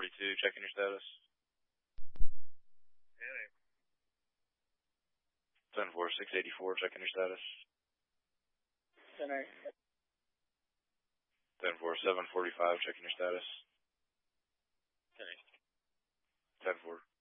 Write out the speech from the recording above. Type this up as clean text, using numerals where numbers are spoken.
checking your status. 10-4, 684, checking your status. 10-8. 10-4, 745, checking your status. 10-8. 10-4.